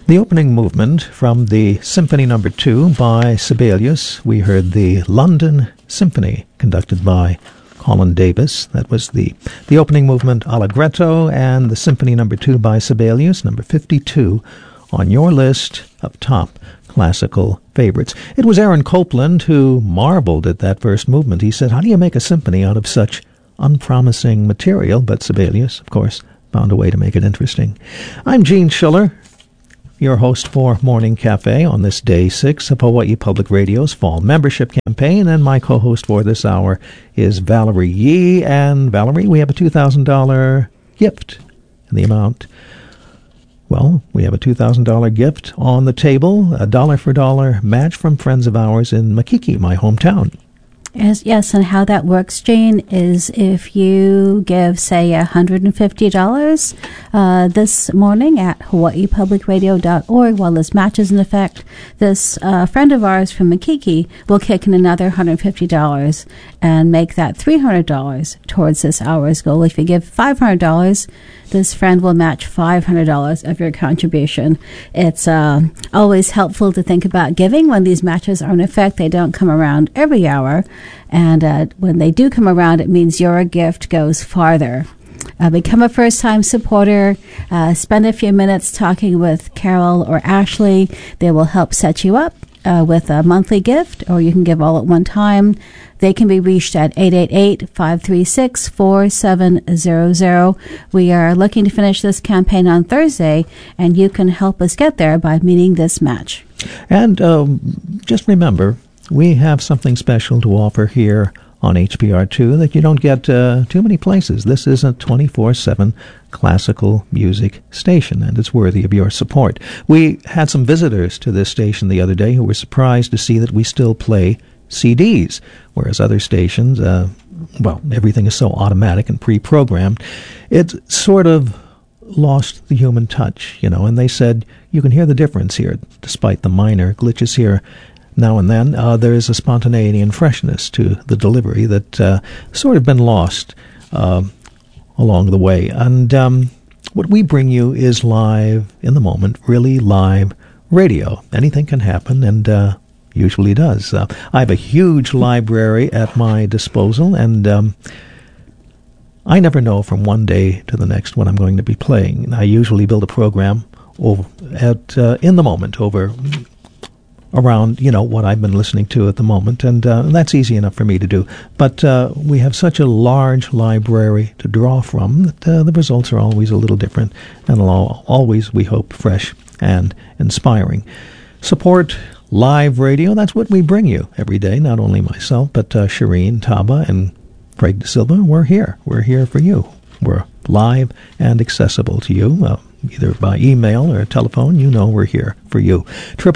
The opening movement from the Symphony No. 2 by Sibelius. We heard the London Symphony, conducted by Colin Davis. That was the opening movement, Allegretto, and the Symphony No. 2 by Sibelius, number 52, on your list of top classical favorites. It was Aaron Copland who marveled at that first movement. He said, how do you make a symphony out of such unpromising material? But Sibelius, of course, found a way to make it interesting. I'm Gene Schiller, your host for Morning Cafe on this Day 6 of Hawaii Public Radio's Fall Membership Campaign, and my co-host for this hour is Valerie Yee. And Valerie, we have a $2,000 gift in the amount. Well, we have a $2,000 gift on the table, a dollar-for-dollar match from friends of ours in Makiki, my hometown. Yes, and how that works, Jane, is if you give, say, $150 this morning at hawaiipublicradio.org while this match is in effect, this friend of ours from Makiki will kick in another $150 and make that $300 towards this hour's goal. If you give $500, this friend will match $500 of your contribution. It's always helpful to think about giving when these matches are in effect. They don't come around every hour. And when they do come around, it means your gift goes farther. Become a first-time supporter. Spend a few minutes talking with Carol or Ashley. They will help set you up with a monthly gift, or you can give all at one time. They can be reached at 888-536-4700. We are looking to finish this campaign on Thursday, and you can help us get there by meeting this match. And just remember, we have something special to offer here on HPR2 that you don't get too many places. This is a 24/7 classical music station, and it's worthy of your support. We had some visitors to this station the other day who were surprised to see that we still play CDs, whereas other stations, everything is so automatic and pre-programmed. It's sort of lost the human touch, and they said you can hear the difference here, despite the minor glitches here now and then. There is a spontaneity and freshness to the delivery that sort of been lost along the way. And what we bring you is live in the moment, really live radio. Anything can happen, and usually does. I have a huge library at my disposal, and I never know from one day to the next what I'm going to be playing. I usually build a program in the moment around what I've been listening to at the moment, and that's easy enough for me to do. But we have such a large library to draw from that the results are always a little different, and always, we hope, fresh and inspiring. Support live radio. That's what we bring you every day. Not only myself, but Shireen Taba and Craig De Silva. We're here. We're here for you. We're live and accessible to you, either by email or telephone. We're here for you.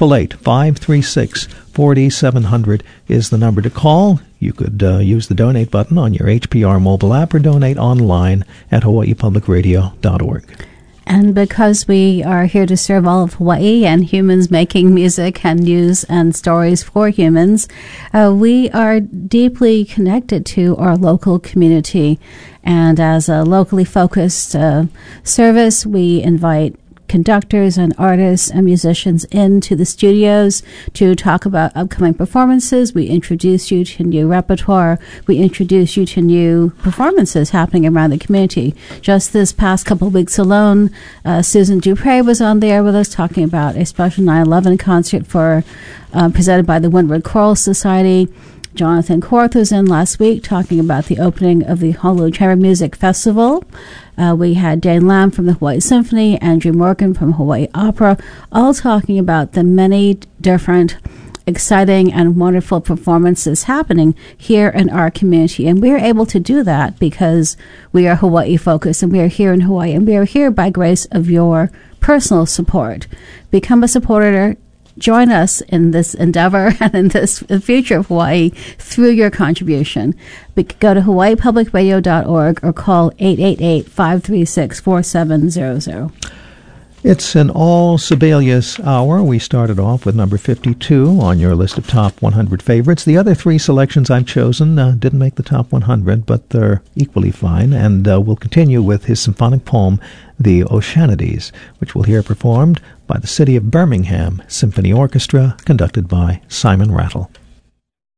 888-536-4700 is the number to call. You could use the donate button on your HPR mobile app or donate online at hawaiipublicradio.org. And because we are here to serve all of Hawaii and humans making music and news and stories for humans, we are deeply connected to our local community. And as a locally focused service, we invite conductors and artists and musicians into the studios to talk about upcoming performances. We introduce you to new repertoire. We introduce you to new performances happening around the community. Just this past couple of weeks alone, Susan Dupre was on there with us talking about a special 9/11 concert presented by the Windward Choral Society. Jonathan Korth was in last week talking about the opening of the Honolulu Chamber Music Festival. We had Dane Lamb from the Hawaii Symphony, Andrew Morgan from Hawaii Opera, all talking about the many different exciting and wonderful performances happening here in our community. And we are able to do that because we are Hawaii focused, and we are here in Hawaii, and we are here by grace of your personal support. Become a supporter. Join us in this endeavor and in this future of Hawaii through your contribution. Go to hawaiipublicradio.org or call 888-536-4700. It's an all Sibelius hour. We started off with number 52 on your list of top 100 favorites. The other three selections I've chosen didn't make the top 100, but they're equally fine. And we'll continue with his symphonic poem, The Oceanides, which we'll hear performed by the City of Birmingham Symphony Orchestra, conducted by Simon Rattle.